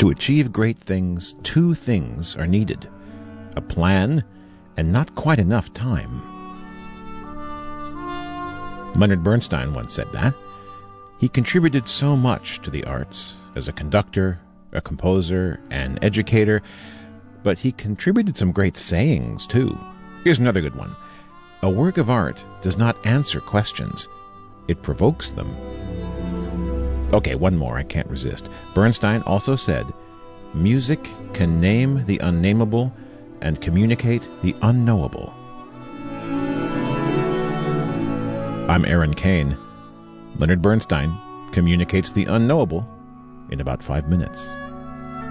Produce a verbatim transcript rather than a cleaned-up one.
To achieve great things, two things are needed: a plan and not quite enough time. Leonard Bernstein once said that. He contributed so much to the arts as a conductor, a composer, an educator, but he contributed some great sayings, too. Here's another good one. A work of art does not answer questions. It provokes them. Okay, one more, I can't resist. Bernstein also said, music can name the unnameable and communicate the unknowable. I'm Aaron Kane. Leonard Bernstein communicates the unknowable in about five minutes.